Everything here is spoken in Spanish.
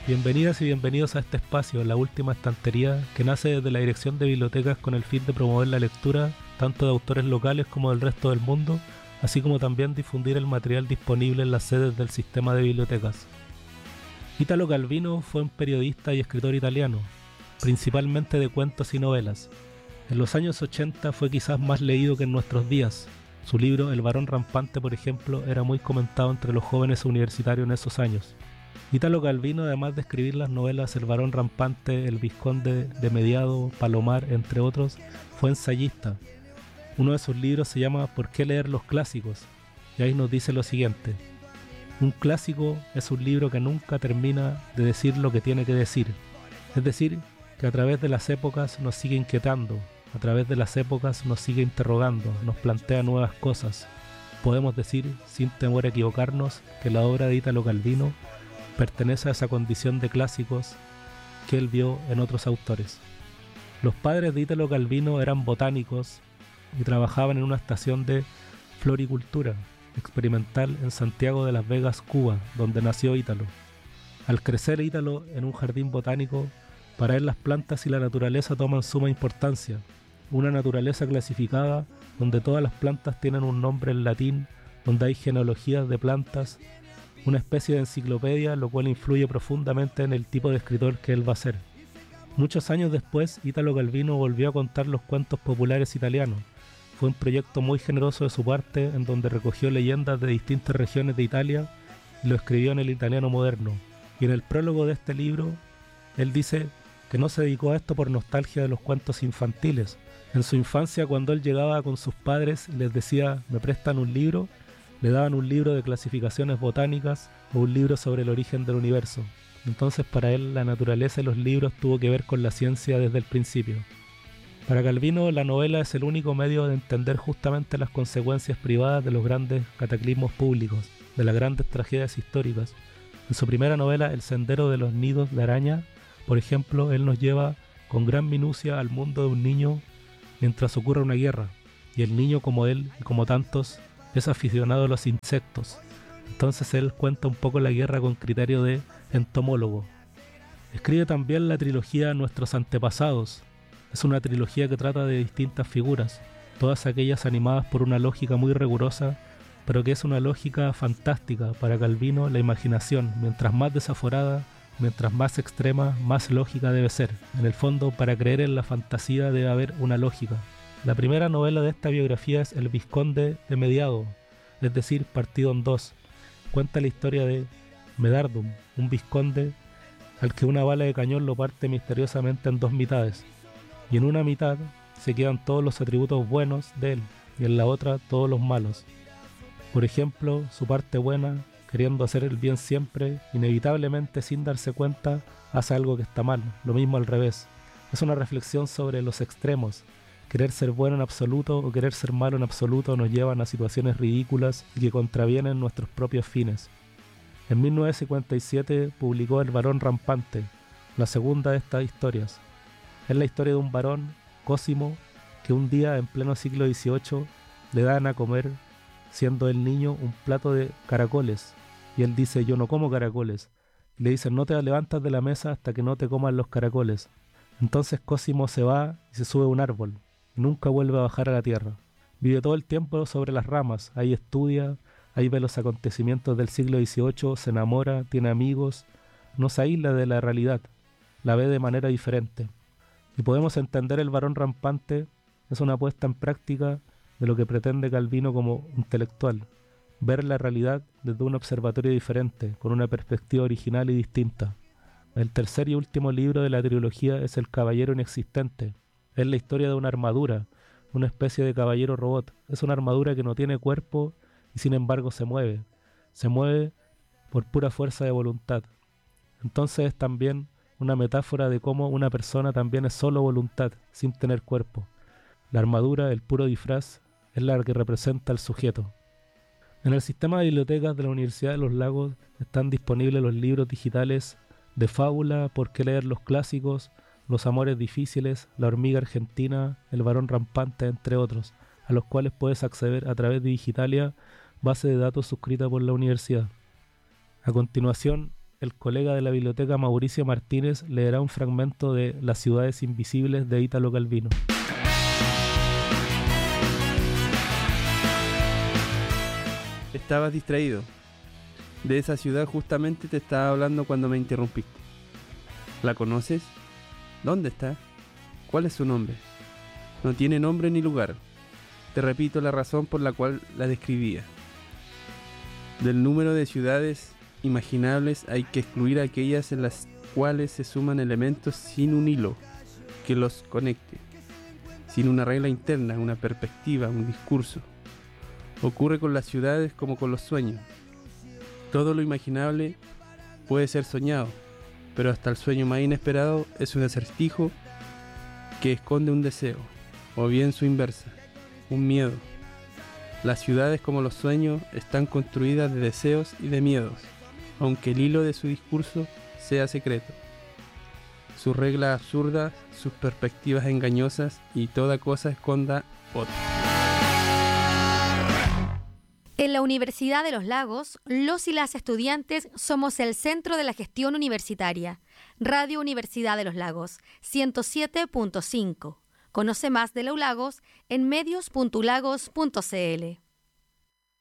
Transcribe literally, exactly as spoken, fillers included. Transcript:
Bienvenidas y bienvenidos a este espacio, la última estantería, que nace desde la Dirección de Bibliotecas con el fin de promover la lectura, tanto de autores locales como del resto del mundo, así como también difundir el material disponible en las sedes del sistema de bibliotecas. Italo Calvino fue un periodista y escritor italiano, principalmente de cuentos y novelas. En los años ochenta fue quizás más leído que en nuestros días. Su libro El varón rampante, por ejemplo, era muy comentado entre los jóvenes universitarios en esos años. Italo Calvino, además de escribir las novelas El varón rampante, El vizconde de Mediado, Palomar, entre otros, fue ensayista. Uno de sus libros se llama ¿Por qué leer los clásicos? Y ahí nos dice lo siguiente: un clásico es un libro que nunca termina de decir lo que tiene que decir. Es decir, que a través de las épocas nos sigue inquietando, a través de las épocas nos sigue interrogando, nos plantea nuevas cosas. Podemos decir, sin temor a equivocarnos, que la obra de Italo Calvino pertenece a esa condición de clásicos que él vio en otros autores. Los padres de Italo Calvino eran botánicos y trabajaban en una estación de floricultura experimental en Santiago de las Vegas, Cuba, donde nació Italo. Al crecer Italo en un jardín botánico, para él las plantas y la naturaleza toman suma importancia, una naturaleza clasificada donde todas las plantas tienen un nombre en latín, donde hay genealogías de plantas, una especie de enciclopedia, lo cual influye profundamente en el tipo de escritor que él va a ser. Muchos años después, Italo Calvino volvió a contar los cuentos populares italianos. Fue un proyecto muy generoso de su parte, en donde recogió leyendas de distintas regiones de Italia y lo escribió en el italiano moderno. Y en el prólogo de este libro, él dice que no se dedicó a esto por nostalgia de los cuentos infantiles. En su infancia, cuando él llegaba con sus padres y les decía, ¿me prestan un libro?, le daban un libro de clasificaciones botánicas o un libro sobre el origen del universo. Entonces para él la naturaleza y los libros tuvo que ver con la ciencia desde el principio. Para Calvino la novela es el único medio de entender justamente las consecuencias privadas de los grandes cataclismos públicos, de las grandes tragedias históricas. En su primera novela, El sendero de los nidos de araña, por ejemplo, él nos lleva con gran minucia al mundo de un niño mientras ocurre una guerra, y el niño, como él y como tantos, es aficionado a los insectos. Entonces él cuenta un poco la guerra con criterio de entomólogo. Escribe también la trilogía Nuestros antepasados. Es una trilogía que trata de distintas figuras, todas aquellas animadas por una lógica muy rigurosa, pero que es una lógica fantástica. Para Calvino, la imaginación, mientras más desaforada, mientras más extrema, más lógica debe ser. En el fondo, para creer en la fantasía debe haber una lógica. La primera novela de esta biografía es El vizconde de Mediado, es decir, partido en dos. Cuenta la historia de Medardum, un vizconde al que una bala de cañón lo parte misteriosamente en dos mitades, y en una mitad se quedan todos los atributos buenos de él, y en la otra todos los malos. Por ejemplo, su parte buena, queriendo hacer el bien siempre, inevitablemente sin darse cuenta, hace algo que está mal, lo mismo al revés. Es una reflexión sobre los extremos. Querer ser bueno en absoluto o querer ser malo en absoluto nos llevan a situaciones ridículas y que contravienen nuestros propios fines. En mil novecientos cincuenta y siete publicó El varón rampante, la segunda de estas historias. Es la historia de un varón, Cosimo, que un día en pleno siglo dieciocho le dan a comer, siendo el niño, un plato de caracoles. Y él dice, yo no como caracoles. Y le dicen, no te levantas de la mesa hasta que no te coman los caracoles. Entonces Cosimo se va y se sube a un árbol. Nunca vuelve a bajar a la tierra. Vive todo el tiempo sobre las ramas, ahí estudia, ahí ve los acontecimientos del siglo dieciocho, se enamora, tiene amigos, no se aísla de la realidad, la ve de manera diferente. Y podemos entender El varón rampante, es una puesta en práctica de lo que pretende Calvino como intelectual, ver la realidad desde un observatorio diferente, con una perspectiva original y distinta. El tercer y último libro de la trilogía es El caballero inexistente. Es la historia de una armadura, una especie de caballero robot. Es una armadura que no tiene cuerpo y sin embargo se mueve. Se mueve por pura fuerza de voluntad. Entonces es también una metáfora de cómo una persona también es solo voluntad, sin tener cuerpo. La armadura, el puro disfraz, es la que representa al sujeto. En el sistema de bibliotecas de la Universidad de los Lagos están disponibles los libros digitales de fábula, Por qué leer los clásicos, Los amores difíciles, La hormiga argentina, El varón rampante, entre otros, a los cuales puedes acceder a través de Digitalia, base de datos suscrita por la universidad. A continuación, el colega de la biblioteca Mauricio Martínez leerá un fragmento de Las ciudades invisibles de Ítalo Calvino. Estabas distraído. De esa ciudad justamente te estaba hablando cuando me interrumpiste. ¿La conoces? ¿Dónde está? ¿Cuál es su nombre? No tiene nombre ni lugar. Te repito la razón por la cual la describía. Del número de ciudades imaginables hay que excluir aquellas en las cuales se suman elementos sin un hilo que los conecte, sin una regla interna, una perspectiva, un discurso. Ocurre con las ciudades como con los sueños. Todo lo imaginable puede ser soñado, pero hasta el sueño más inesperado es un acertijo que esconde un deseo, o bien su inversa, un miedo. Las ciudades como los sueños están construidas de deseos y de miedos, aunque el hilo de su discurso sea secreto. Sus reglas absurdas, sus perspectivas engañosas y toda cosa esconda otra. En la Universidad de los Lagos, los y las estudiantes somos el centro de la gestión universitaria. Radio Universidad de los Lagos, ciento siete punto cinco. Conoce más de la U Lagos en medios punto ulagos punto c l.